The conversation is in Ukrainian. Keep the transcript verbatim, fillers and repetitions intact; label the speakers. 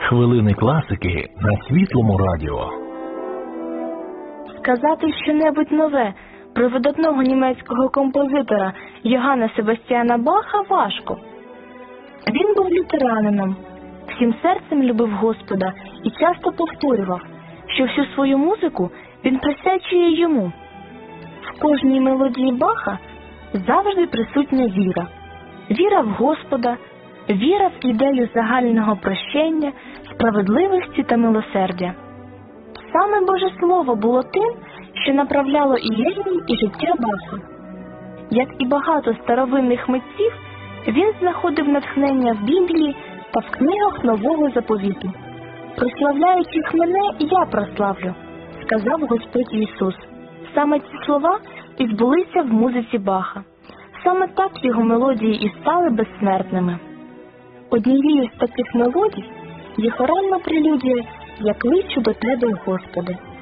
Speaker 1: Хвилини класики на Світлому радіо.
Speaker 2: Сказати щонебудь нове про видатного німецького композитора Йоганна Себастьяна Баха важко. Він був лютеранином, всім серцем любив Господа і часто повторював, що всю свою музику він присвячує йому. В кожній мелодії Баха завжди присутня віра. Віра в Господа, віра в ідею загального прощення, справедливості та милосердя. Саме Боже Слово було тим, що направляло і геній, і життя Баха. Як і багато старовинних митців, він знаходив натхнення в Біблії та в книгах Нового Заповіту. «Прославляючих мене, я прославлю», – сказав Господь Ісус. Саме ці слова і збулися в музиці Баха. Саме так його мелодії і стали безсмертними. Однією з таких мелодій є хоральна прелюдія «Я кличу до Тебе, Господи».